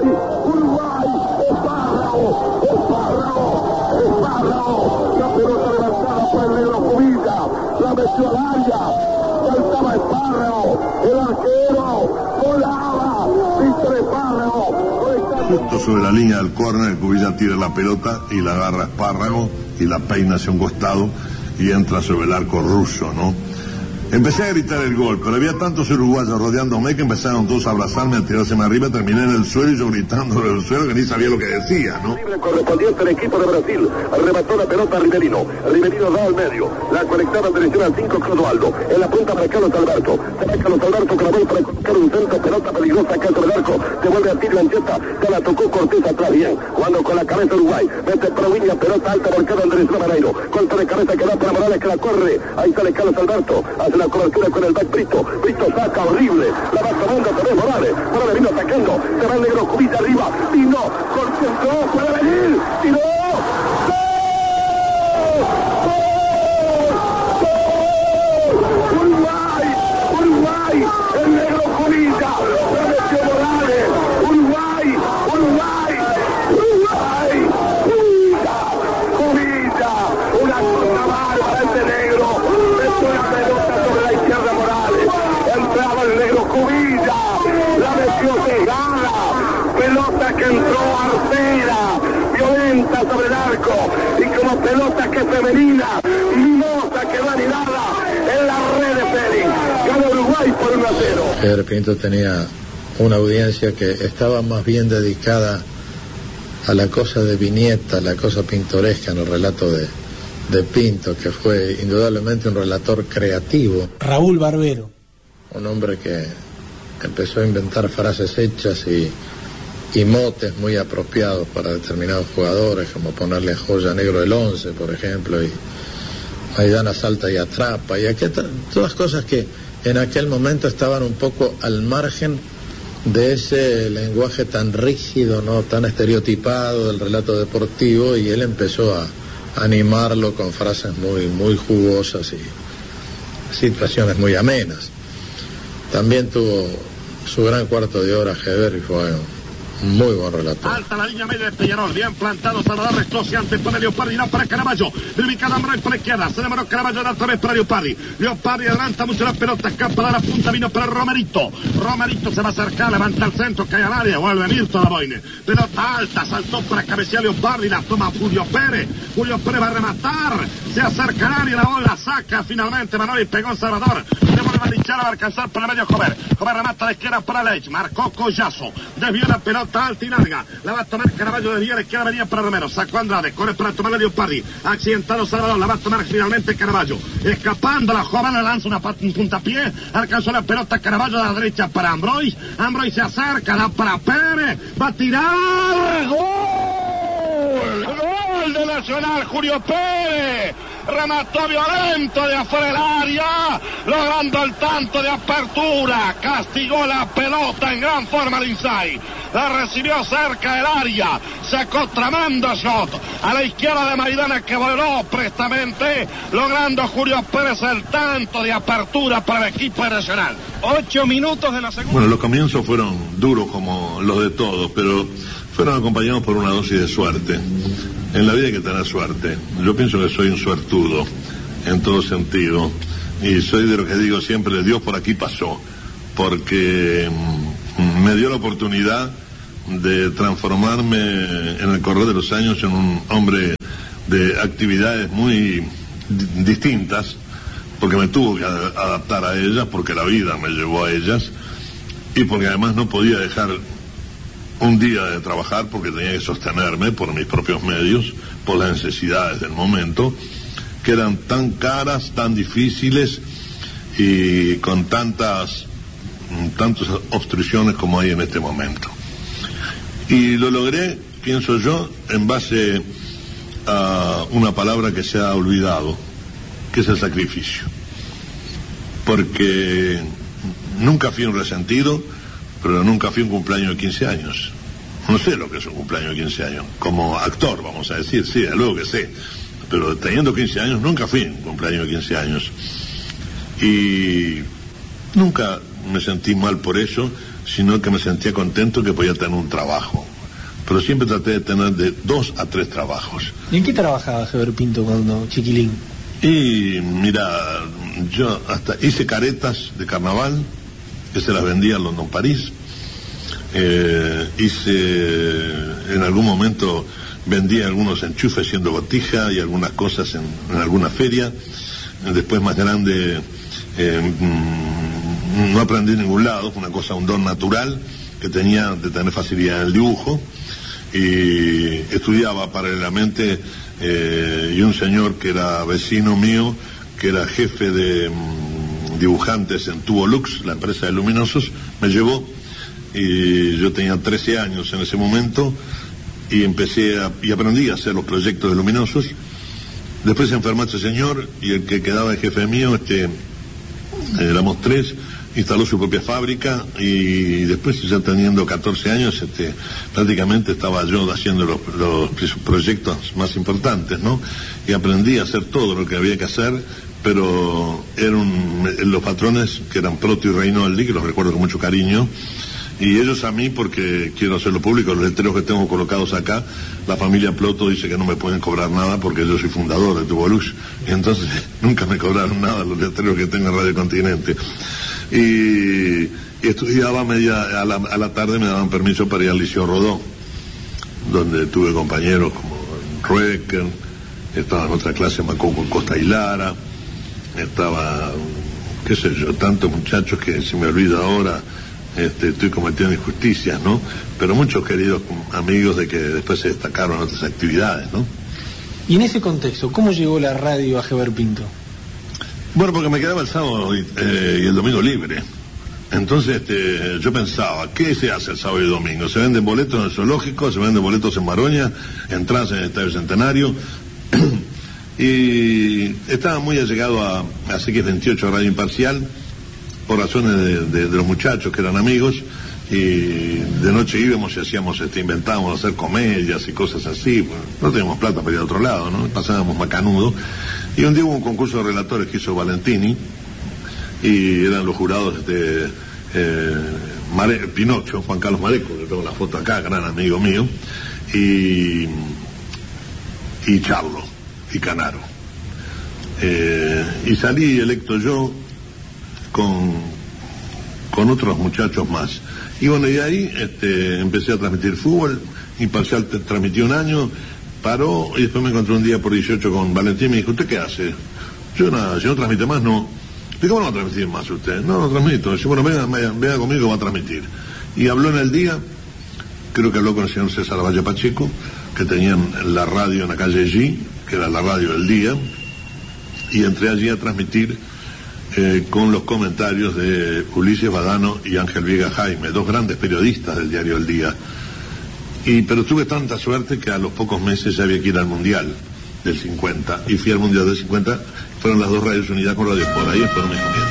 Uruguay, Espárrago, la pelota levantada por el negro Cubilla, la metió al área, saltaba Espárrago, el arquero, volaba, Víctor Espárrago. Justo sobre la línea del córner, el Cubilla tira la pelota y la agarra Espárrago y la peina hacia un costado y entra sobre el arco ruso, ¿no? Empecé a gritar el gol, pero había tantos uruguayos rodeándome que empezaron todos a abrazarme, a tirárseme arriba, terminé en el suelo y yo gritando en el suelo que ni sabía lo que decía, ¿no? Libre correspondiente al equipo de Brasil, arrebató la pelota a Riverino da al medio, la conectaba en dirección al 5 Clodoaldo, en la punta para Carlos Alberto, se va Carlos Alberto con la bola para colocar un centro, pelota peligrosa acá sobre el arco, se vuelve a Tirio Ancheta, se la tocó Cortés atrás bien, jugando con la cabeza Uruguay, mete Provincia, pelota alta marcada Andrés Maneiro, golpe de cabeza que da para Morales que la corre, ahí sale Carlos Alberto, hace la cobertura con el back Brito saca horrible, la va tomando otra vez Morales vino atacando, se va el negro Cubilla arriba, vino, concentró, puede venir, tiró, Uruguay, el negro Cubilla, se metió Morales, Uruguay, Cubilla, una cosa bárbara este negro, metió la pelota sobre la izquierda Morales, entraba el negro Cubilla, la metió cegada, pelota que entró artera, violenta sobre el arco, y como pelota que femenina, mimosa que va anidada en la red de Félix, gana Uruguay por 1-0. Fedor Pinto tenía una audiencia que estaba más bien dedicada a la cosa de viñeta, la cosa pintoresca en el relato de Pinto, que fue indudablemente un relator creativo. Raúl Barbero. Un hombre que empezó a inventar frases hechas y motes muy apropiados para determinados jugadores, como ponerle a Joya Negro el 11, por ejemplo, y Maidana salta y atrapa, y todas cosas que en aquel momento estaban un poco al margen de ese lenguaje tan rígido, no tan estereotipado del relato deportivo, y él empezó a animarlo con frases muy jugosas y situaciones muy amenas. También tuvo su gran cuarto de hora Heber y fue muy buen relator. Alta la línea media de Peñarol, bien plantado Salvador Resclosi, antes pone Leopardi, no para Caraballo, ubicado Ambroy por la izquierda, se demoró Caraballo otra vez para Leopardi adelanta mucho la pelota, escapa de la punta, vino para Romerito se va a acercar, levanta el centro, cae al área, vuelve Mirto a la boina, pelota alta, saltó para cabecear Leopardi, la toma Julio Pérez va a rematar, se acerca al área, la bola saca finalmente Manoli, pegó Salvador, se vuelve a dichar, va a alcanzar por el medio Jover remata a la izquierda para Leitch, marcó Collazo, desvió la pelota alta y larga, la va a tomar Caraballo, desvió a la izquierda, venía para Romero, sacó Andrade, corre para tomar a Leopardi, accidentado Salvador, la va a tomar finalmente Caraballo, escapando la joven, le lanza un puntapié, alcanzó la pelota Caraballo de la derecha para Ambroy se acerca, da para Pérez, va a tirar, gol de Nacional, Julio Pérez, remató violento de afuera del área, logrando el tanto de apertura, castigó la pelota en gran forma al inside, la recibió cerca del área, sacó tremendo shot a la izquierda de Maidana que voló prestamente, logrando Julio Pérez el tanto de apertura para el equipo de Nacional. 8 minutos de la segunda. Bueno, los comienzos fueron duros como los de todos, pero fueron acompañados por una dosis de suerte. En la vida hay que tener suerte. Yo pienso que soy un suertudo en todo sentido, y soy de lo que digo siempre, Dios por aquí pasó, porque me dio la oportunidad de transformarme en el correr de los años en un hombre de actividades muy distintas, porque me tuvo que adaptar a ellas, porque la vida me llevó a ellas, y porque además no podía dejar un día de trabajar porque tenía que sostenerme por mis propios medios, por las necesidades del momento, que eran tan caras, tan difíciles y con tantas obstrucciones como hay en este momento. Y lo logré, pienso yo, en base a una palabra que se ha olvidado, que es el sacrificio. Porque nunca fui un resentido, pero nunca fui un cumpleaños de 15 años. No sé lo que es un cumpleaños de 15 años. Como actor, vamos a decir, sí, luego que sé. Pero teniendo 15 años, nunca fui un cumpleaños de 15 años. Y nunca me sentí mal por eso, sino que me sentía contento que podía tener un trabajo. Pero siempre traté de tener de 2 a 3 trabajos. ¿Y en qué trabajaba Heber Pinto cuando chiquilín? Y mira, yo hasta hice caretas de carnaval, que se las vendía en London, París. En algún momento vendía algunos enchufes siendo botija y algunas cosas en alguna feria. Después más grande no aprendí en ningún lado, fue una cosa, un don natural que tenía de tener facilidad en el dibujo, y estudiaba paralelamente, y un señor que era vecino mío, que era jefe de dibujantes en Tubolux, la empresa de luminosos, me llevó, y yo tenía 13 años en ese momento, y y aprendí a hacer los proyectos de luminosos. Después se enfermó este señor, y el que quedaba de jefe mío, éramos 3, instaló su propia fábrica, y después, ya teniendo 14 años, prácticamente estaba yo haciendo los proyectos más importantes, ¿no? Y aprendí a hacer todo lo que había que hacer, pero los patrones, que eran Proto y Reinoldi, que los recuerdo con mucho cariño, y ellos a mí, porque quiero hacerlo público, los letreros que tengo colocados acá, la familia Ploto dice que no me pueden cobrar nada porque yo soy fundador de Tubolux, y entonces nunca me cobraron nada los letreros que tengo en Radio Continente. Y estudiaba a la tarde, me daban permiso para ir al Liceo Rodó, donde tuve compañeros como Ruecker, estaba en otra clase Macoco Costa y Lara, estaba, qué sé yo, tantos muchachos que se me olvida ahora. Estoy cometiendo injusticias, ¿no? Pero muchos queridos amigos de que después se destacaron en otras actividades, ¿no? Y en ese contexto, ¿cómo llegó la radio a Heber Pinto? Bueno, porque me quedaba el sábado y el domingo libre. Entonces yo pensaba, ¿qué se hace el sábado y el domingo? ¿Se venden boletos en el zoológico? ¿Se venden boletos en Maroña? ¿Entradas en el Estadio Centenario? Y estaba muy allegado a CX 28 Radio Imparcial, por razones de los muchachos que eran amigos, y de noche íbamos y hacíamos, inventábamos hacer comedias y cosas así. Bueno, no teníamos plata para ir a otro lado, ¿no? Pasábamos macanudo. Y un día hubo un concurso de relatores que hizo Valentini, y eran los jurados Pinocho, Juan Carlos Mareco, que tengo la foto acá, gran amigo mío, y Charlo, y Canaro. Y salí electo yo, con otros muchachos más. Y bueno, y ahí empecé a transmitir fútbol. Imparcial transmití un año, paró, y después me encontré un día por 18 con Valentín y me dijo, ¿usted qué hace? Yo nada, si no transmite más, no. ¿Y cómo no va a transmitir más usted? No transmito. Dice, bueno, venga conmigo, va a transmitir. Y habló en El Día, creo que habló con el señor César Valle Pacheco, que tenían la radio en la calle G, que era la radio del Día, y entré allí a transmitir con los comentarios de Ulises Badano y Ángel Viega Jaime, 2 grandes periodistas del diario El Día. Pero tuve tanta suerte que a los pocos meses ya había que ir al Mundial del 50, y fui al Mundial del 50, fueron las 2 radios unidas con Radio Sport, ahí fueron mis comienzos.